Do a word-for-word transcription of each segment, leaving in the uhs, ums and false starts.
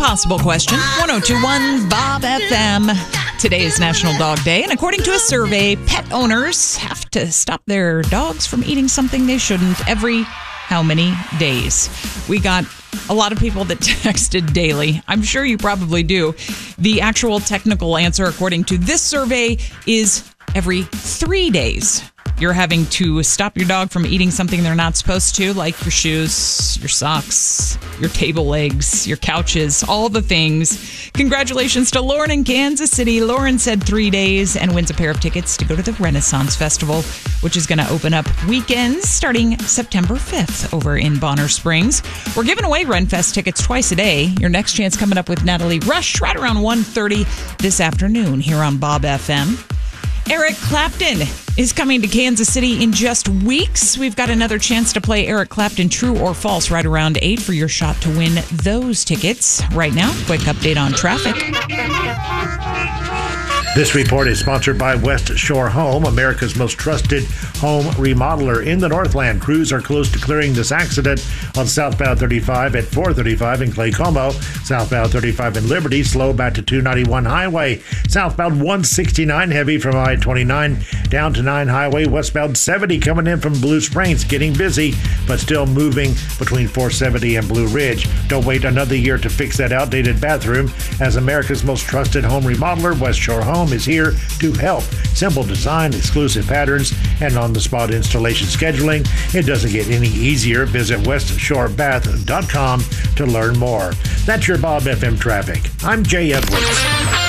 impossible question. ten twenty-one Bob F M. Today is National Dog Day, and according to a survey, pet owners have to stop their dogs from eating something they shouldn't every how many days? We got a lot of people that texted daily. I'm sure you probably do. The actual technical answer, according to this survey, is every three days. You're having to stop your dog from eating something they're not supposed to, like your shoes, your socks, your table legs, your couches, all the things. Congratulations to Lauren in Kansas City. Lauren said three days and wins a pair of tickets to go to the Renaissance Festival, which is going to open up weekends starting September fifth over in Bonner Springs. We're giving away RenFest tickets twice a day. Your next chance coming up with Natalie Rush right around one thirty this afternoon here on Bob F M. Eric Clapton is coming to Kansas City in just weeks. We've got another chance to play Eric Clapton True or False right around eight for your shot to win those tickets. Right now, quick update on traffic. This report is sponsored by West Shore Home, America's most trusted home remodeler in the Northland. Crews are close to clearing this accident on southbound thirty-five at four thirty-five in Clay Como. Southbound thirty-five in Liberty, slow back to two ninety-one Highway. Southbound one sixty-nine heavy from I twenty-nine down to nine Highway. Westbound seventy coming in from Blue Springs, getting busy, but still moving between four seventy and Blue Ridge. Don't wait another year to fix that outdated bathroom, as America's most trusted home remodeler, West Shore Home, is here to help. Simple design, exclusive patterns, and on-the-spot installation scheduling. It doesn't get any easier. Visit west shore bath dot com to learn more. That's your Bob F M traffic. I'm Jay Edwards.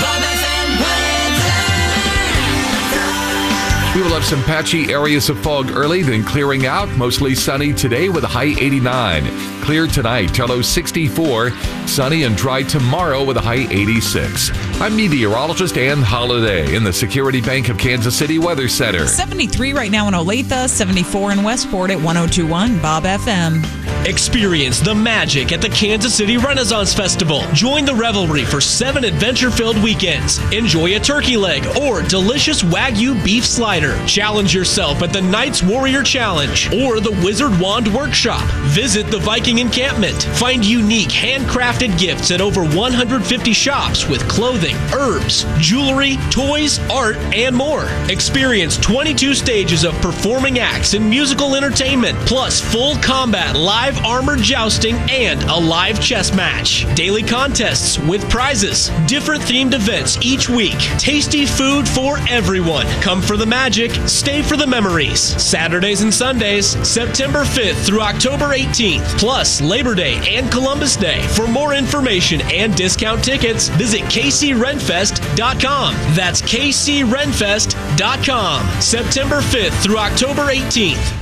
We will have some patchy areas of fog early, then clearing out. Mostly sunny today with a high eighty-nine. Clear tonight, low sixty-four. Sunny and dry tomorrow with a high eighty-six. I'm meteorologist Ann Holiday in the Security Bank of Kansas City Weather Center. seventy-three right now in Olathe, seventy-four in Westport at ten twenty-one Bob F M. Experience the magic at the Kansas City Renaissance Festival. Join the revelry for seven adventure-filled weekends. Enjoy a turkey leg or delicious Wagyu beef slider. Challenge yourself at the Knights Warrior Challenge or the Wizard Wand Workshop. Visit the Viking Encampment. Find unique handcrafted gifts at over one hundred fifty shops with clothing, herbs, jewelry, toys, art, and more. Experience twenty-two stages of performing acts and musical entertainment, plus full combat live armored jousting and a live chess match. Daily contests with prizes. Different themed events each week. Tasty food for everyone. Come for the magic, stay for the memories. Saturdays and Sundays, September fifth through October eighteenth, plus Labor Day and Columbus Day. For more information and discount tickets, visit k c renfest dot com. That's k c renfest dot com. September fifth through October eighteenth.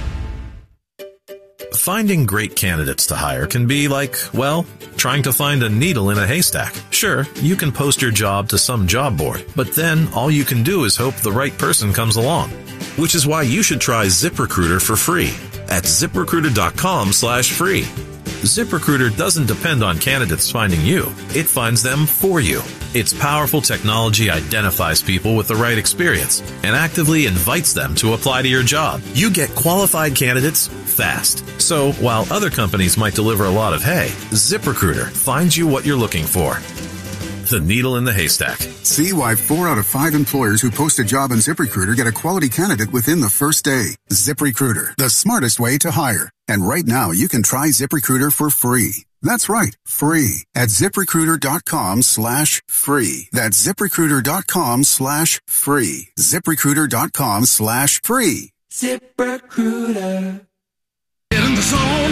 Finding great candidates to hire can be like, well, trying to find a needle in a haystack. Sure, you can post your job to some job board, but then all you can do is hope the right person comes along. Which is why you should try ZipRecruiter for free at ZipRecruiter.com slash free. ZipRecruiter doesn't depend on candidates finding you. It finds them for you. Its powerful technology identifies people with the right experience and actively invites them to apply to your job. You get qualified candidates fast. So while other companies might deliver a lot of hay, ZipRecruiter finds you what you're looking for. The needle in the haystack. See why four out of five employers who post a job on ZipRecruiter get a quality candidate within the first day. ZipRecruiter, the smartest way to hire. And right now, you can try ZipRecruiter for free. That's right, free at ZipRecruiter.com slash free. That's ZipRecruiter.com slash free. ZipRecruiter.com slash free. ZipRecruiter. Get in the zone,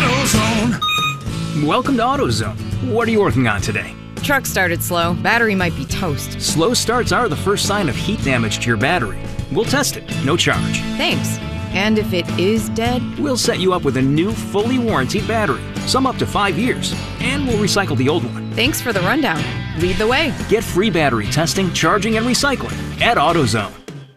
AutoZone. Welcome to AutoZone. What are you working on today? Truck started slow. Battery might be toast. Slow starts are the first sign of heat damage to your battery. We'll test it, no charge. Thanks. And if it is dead? We'll set you up with a new, fully warranted battery, some up to five years, and we'll recycle the old one. Thanks for the rundown. Lead the way. Get free battery testing, charging, and recycling at AutoZone.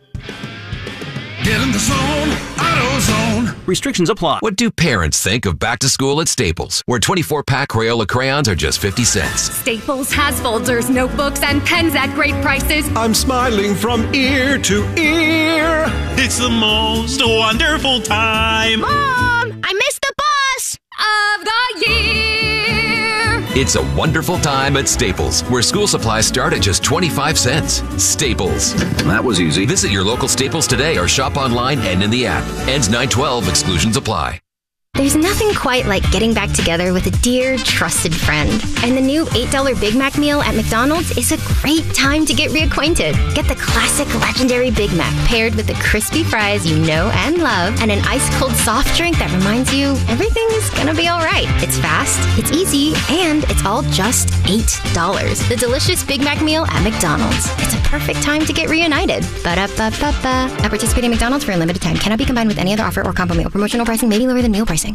Get in the zone, AutoZone. Restrictions apply. What do parents think of back to school at Staples, where twenty-four pack Crayola crayons are just fifty cents? Staples has folders, notebooks, and pens at great prices. I'm smiling from ear to ear. It's the most wonderful time. Mom, I missed the bus of the year. It's a wonderful time at Staples, where school supplies start at just twenty-five cents. Staples. That was easy. Visit your local Staples today or shop online and in the app. Ends nine twelve. Exclusions apply. There's nothing quite like getting back together with a dear, trusted friend. And the new eight dollar Big Mac meal at McDonald's is a great time to get reacquainted. Get the classic legendary Big Mac paired with the crispy fries you know and love and an ice-cold soft drink that reminds you everything's gonna be all right. It's fast, it's easy, and it's all just eight dollars. The delicious Big Mac meal at McDonald's. It's a perfect time to get reunited. Ba-da-ba-ba-ba. At participating McDonald's for a limited time. Cannot be combined with any other offer or combo meal. Promotional pricing may be lower than meal pricing.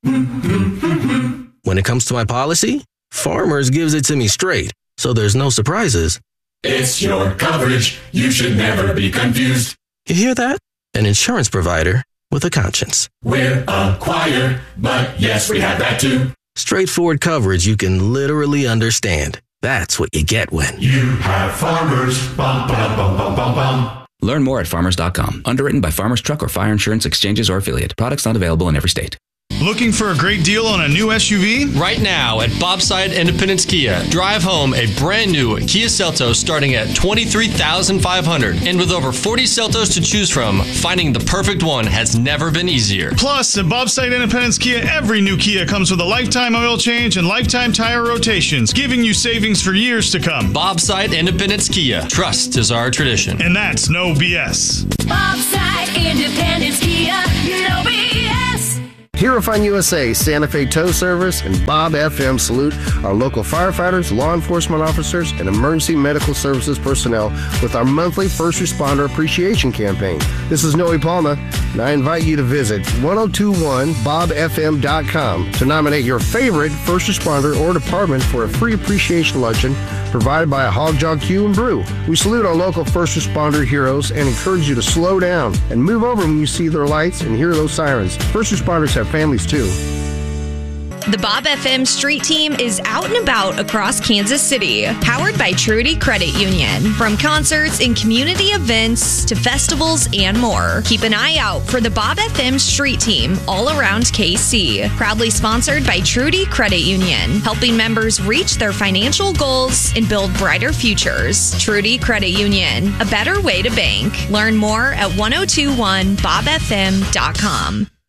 When it comes to my policy, Farmers gives it to me straight, so there's no surprises. It's your coverage. You should never be confused. You hear that? An insurance provider with a conscience. We're a choir, but yes, we have that too. Straightforward coverage you can literally understand. That's what you get when you have Farmers. Bum, bum, bum, bum, bum, bum. Learn more at farmers dot com. Underwritten by Farmers Truck or Fire Insurance Exchanges or Affiliate. Products not available in every state. Looking for a great deal on a new S U V? Right now at Bobside Independence Kia, drive home a brand new Kia Seltos starting at twenty-three thousand five hundred dollars. And with over forty Seltos to choose from, finding the perfect one has never been easier. Plus, at Bobside Independence Kia, every new Kia comes with a lifetime oil change and lifetime tire rotations, giving you savings for years to come. Bobside Independence Kia. Trust is our tradition. And that's no B S. Bobside Independence Kia, no B S. Hero Fine U S A, Santa Fe Tow Service, and Bob F M salute our local firefighters, law enforcement officers, and emergency medical services personnel with our monthly First Responder Appreciation Campaign. This is Noe Palma, and I invite you to visit ten twenty-one bob f m dot com to nominate your favorite first responder or department for a free appreciation luncheon provided by a Hog Jog Q and Brew. We salute our local first responder heroes and encourage you to slow down and move over when you see their lights and hear those sirens. First responders have families too. The Bob F M Street Team is out and about across Kansas City, powered by Trudy Credit Union. From concerts and community events to festivals and more. Keep an eye out for the Bob F M Street Team all around K C. Proudly sponsored by Trudy Credit Union, helping members reach their financial goals and build brighter futures. Trudy Credit Union, a better way to bank. Learn more at ten twenty-one bob f m dot com.